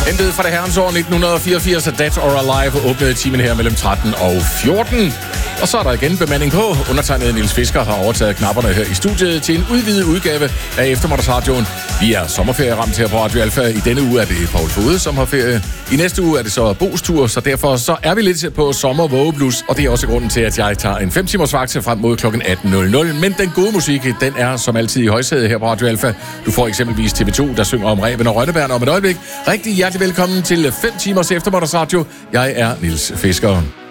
Hentet fra det herrens år 1984, at Dead or Alive åbnede timen her mellem 13 og 14. Og så er der igen bemanding på. Undertegnet Niels Fisker har overtaget knapperne her i studiet til en udvidet udgave af Eftermiddagsradioen. Vi er sommerferieramt her på Radio Alfa. I denne uge er det Paul Fode, som har ferie. I næste uge er det så Bo's tur, så derfor så er vi lidt på sommervågeblus. Og det er også grunden til, at jeg tager en 5-timers vagt frem mod kl. 18.00. Men den gode musik, den er som altid i højsædet her på Radio Alfa. Du får eksempelvis TV2, der synger om Ræven og Rønnebærn om et øjeblik. Rigtig hjertelig velkommen til 5 timers Eftermiddagsradio. Jeg er Niels Fisker.